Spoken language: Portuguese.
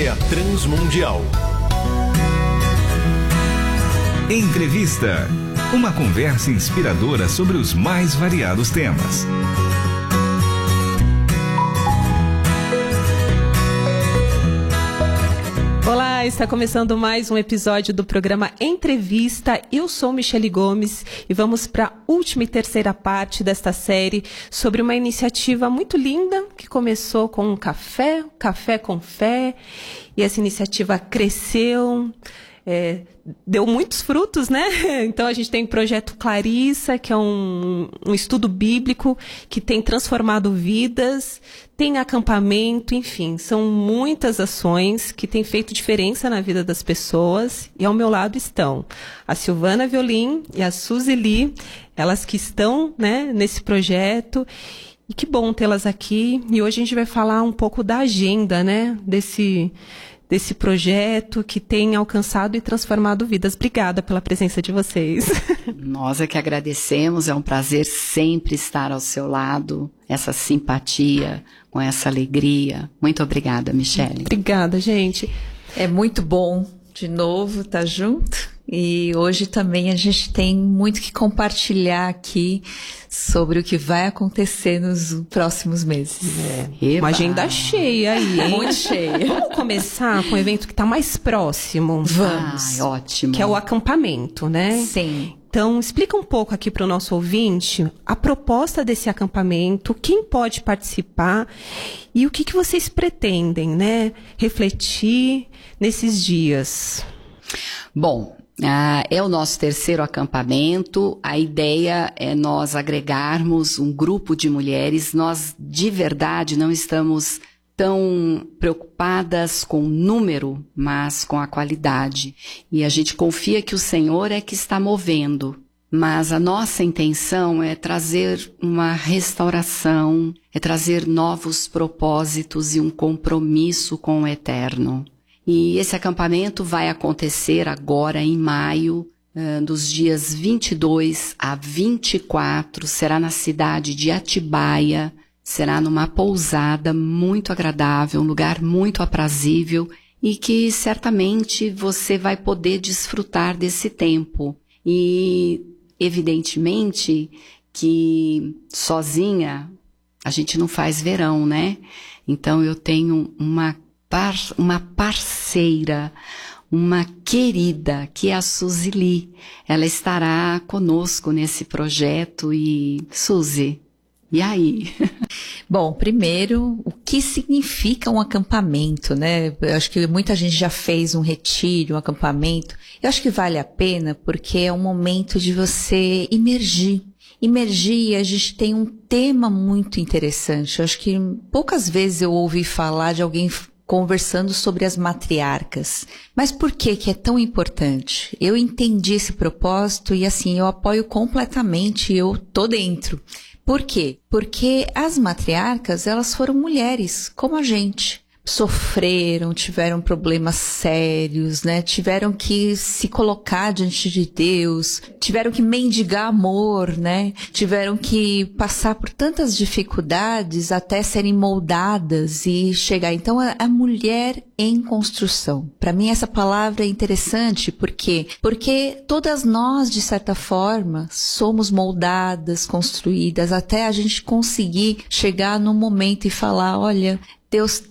Assembleia Transmundial. Entrevista. Uma conversa inspiradora sobre os mais variados temas. Olá, está começando mais um episódio do programa Entrevista. Eu sou Michele Gomes e vamos para a última e terceira parte desta série sobre uma iniciativa muito linda que começou com um café com fé, e essa iniciativa cresceu, deu muitos frutos, né? Então a gente tem o Projeto Clarissa, que é um estudo bíblico que tem transformado vidas, tem acampamento, enfim, são muitas ações que têm feito diferença na vida das pessoas. E ao meu lado estão a Silvana Violim e a Suzy Lee, elas que estão, né, nesse projeto. E que bom tê-las aqui. E hoje a gente vai falar um pouco da agenda, né, desse projeto que tem alcançado e transformado vidas. Obrigada pela presença de vocês. Nós é que agradecemos, é um prazer sempre estar ao seu lado, essa simpatia, com essa alegria. Muito obrigada, Michele. Obrigada, gente. É muito bom de novo estar junto, e hoje também a gente tem muito que compartilhar aqui sobre o que vai acontecer nos próximos meses. Uma agenda cheia aí, hein? Muito cheia. Vamos começar com o evento que está mais próximo. Vamos. Ótimo. Que é o acampamento, né? Sim. Então, explica um pouco aqui para o nosso ouvinte a proposta desse acampamento, quem pode participar e o que vocês pretendem, né, refletir nesses dias. Bom, é o nosso terceiro acampamento. A ideia é nós agregarmos um grupo de mulheres. Nós, de verdade, não estamos tão preocupadas com o número, mas com a qualidade. E a gente confia que o Senhor é que está movendo. Mas a nossa intenção é trazer uma restauração, é trazer novos propósitos e um compromisso com o eterno. E esse acampamento vai acontecer agora em maio, dos dias 22 a 24, será na cidade de Atibaia, será numa pousada muito agradável, um lugar muito aprazível e que certamente você vai poder desfrutar desse tempo. E evidentemente que sozinha a gente não faz verão, né? Então eu tenho uma parceira, uma querida, que é a Suzy Lee. Ela estará conosco nesse projeto. E, Suzy, e aí? Bom, primeiro, o que significa um acampamento, né? Eu acho que muita gente já fez um retiro, um acampamento. Eu acho que vale a pena porque é um momento de você imergir. A gente tem um tema muito interessante. Eu acho que poucas vezes eu ouvi falar de alguém conversando sobre as matriarcas. Mas por que é tão importante? Eu entendi esse propósito e assim, eu apoio completamente, eu tô dentro. Por quê? Porque as matriarcas, elas foram mulheres, como a gente. Sofreram, tiveram problemas sérios, né? Tiveram que se colocar diante de Deus, tiveram que mendigar amor, né? Tiveram que passar por tantas dificuldades até serem moldadas e chegar. Então, a mulher em construção. Para mim, essa palavra é interessante, por quê? Porque todas nós, de certa forma, somos moldadas, construídas, até a gente conseguir chegar num momento e falar, olha, Deus